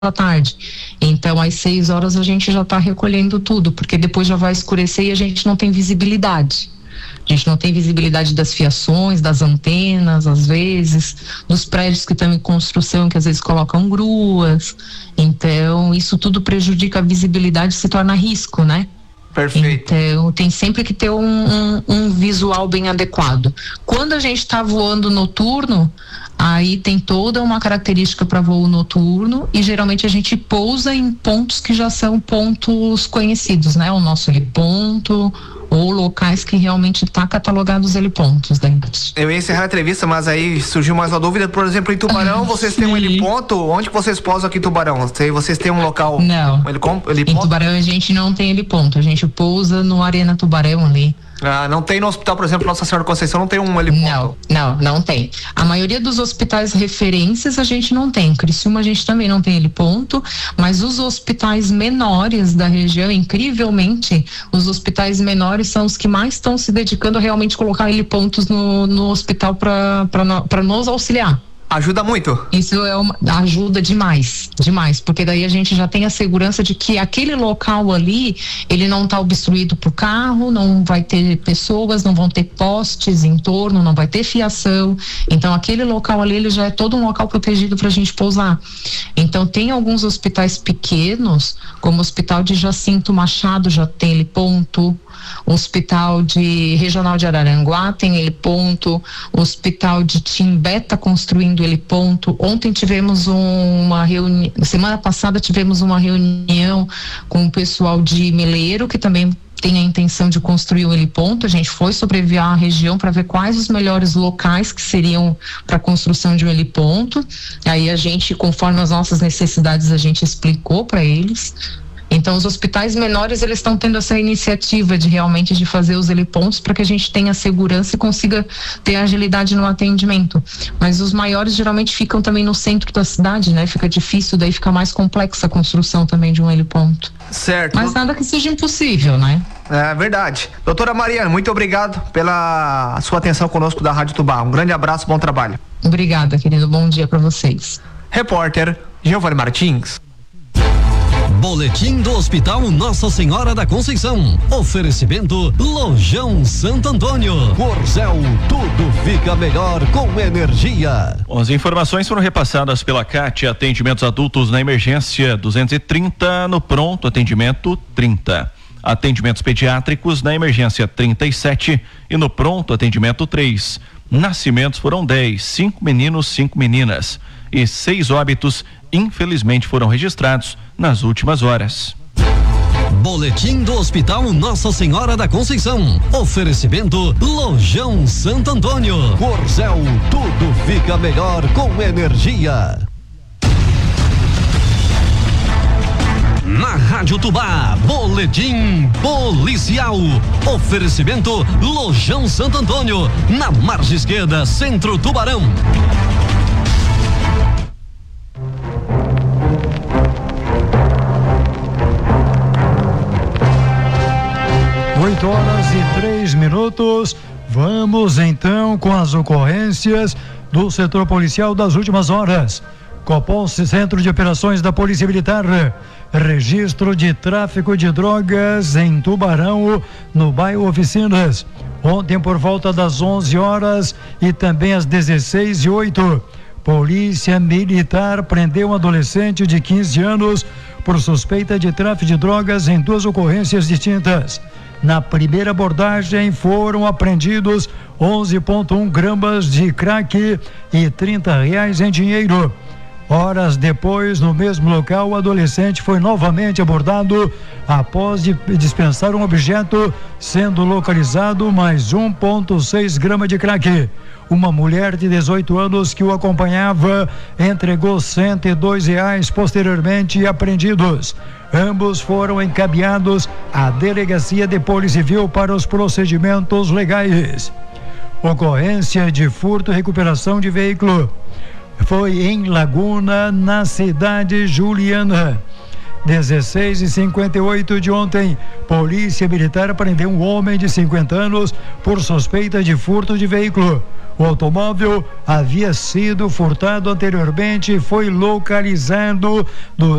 da tarde. Então, às 6 horas a gente já está recolhendo tudo, porque depois já vai escurecer e a gente não tem visibilidade. A gente não tem visibilidade das fiações, das antenas, às vezes, dos prédios que estão em construção, que às vezes colocam gruas. Então, isso tudo prejudica a visibilidade e se torna risco, né? Perfeito. Então, tem sempre que ter um visual bem adequado. Quando a gente está voando noturno, aí tem toda uma característica para voo noturno e geralmente a gente pousa em pontos que já são pontos conhecidos, né? O nosso heliponto ou locais que realmente está catalogados helipontos dentro. Eu ia encerrar a entrevista, mas aí surgiu mais uma dúvida. Por exemplo, em Tubarão, vocês têm um heliponto? Onde que vocês pousam aqui em Tubarão? Vocês têm um local? Não. Heliponto? Em Tubarão a gente não tem heliponto. A gente pousa no Arena Tubarão ali. Ah, não tem no hospital, por exemplo, Nossa Senhora da Conceição, não tem um heliponto? Não tem. A maioria dos hospitais referências a gente não tem. Criciúma a gente também não tem heliponto, mas os hospitais menores da região, incrivelmente, os hospitais menores são os que mais estão se dedicando a realmente colocar helipontos no hospital para nos auxiliar. Ajuda muito? Isso ajuda demais, porque daí a gente já tem a segurança de que aquele local ali, ele não está obstruído por carro, não vai ter pessoas, não vão ter postes em torno, não vai ter fiação. Então aquele local ali, ele já é todo um local protegido para a gente pousar. Então tem alguns hospitais pequenos, como o Hospital de Jacinto Machado já tem heliponto, o Hospital Regional de Araranguá tem heliponto, o Hospital de Timbé está construindo heliponto. Ontem tivemos uma reunião, semana passada tivemos uma reunião com o pessoal de Meleiro, que também tem a intenção de construir o heliponto. A gente foi sobrevoar a região para ver quais os melhores locais que seriam para a construção de um heliponto. Aí a gente, conforme as nossas necessidades, a gente explicou para eles. Então, os hospitais menores, eles estão tendo essa iniciativa de realmente de fazer os helipontos para que a gente tenha segurança e consiga ter agilidade no atendimento. Mas os maiores geralmente ficam também no centro da cidade, né? Fica difícil, daí fica mais complexa a construção também de um heliponto. Certo. Mas nada que seja impossível, né? É verdade. Doutora Mariana, muito obrigado pela sua atenção conosco da Rádio Tubá. Um grande abraço, bom trabalho. Obrigada, querido. Bom dia para vocês. Repórter Giovanni Martins. Boletim do Hospital Nossa Senhora da Conceição. Oferecimento Lojão Santo Antônio. Corzel, tudo fica melhor com energia. As informações foram repassadas pela CAT. Atendimentos adultos na emergência 230, no pronto atendimento 30. Atendimentos pediátricos na emergência 37 e no pronto atendimento 3. Nascimentos foram 10, 5 meninos, 5 meninas e 6 óbitos infelizmente foram registrados nas últimas horas. Boletim do Hospital Nossa Senhora da Conceição. Oferecimento Lojão Santo Antônio. Corzel, tudo fica melhor com energia. Na Rádio Tubá, Boletim Policial. Oferecimento Lojão Santo Antônio, na margem esquerda, Centro Tubarão. Oito horas e 3 minutos. Vamos então com as ocorrências do setor policial das últimas horas. Copom, Centro de Operações da Polícia Militar. Registro de tráfico de drogas em Tubarão, no bairro Oficinas. Ontem por volta das 11 horas e também às 16h08. Polícia Militar prendeu um adolescente de 15 anos por suspeita de tráfico de drogas em 2 ocorrências distintas. Na primeira abordagem foram apreendidos 11,1 gramas de crack e R$30 em dinheiro. Horas depois, no mesmo local, o adolescente foi novamente abordado após dispensar um objeto, sendo localizado mais 1,6 gramas de crack. Uma mulher de 18 anos que o acompanhava entregou R$102 posteriormente apreendidos. Ambos foram encaminhados à Delegacia de Polícia Civil para os procedimentos legais. Ocorrência de furto e recuperação de veículo foi em Laguna, na cidade Juliana. 16h58 de ontem, Polícia Militar prendeu um homem de 50 anos por suspeita de furto de veículo. O automóvel havia sido furtado anteriormente e foi localizado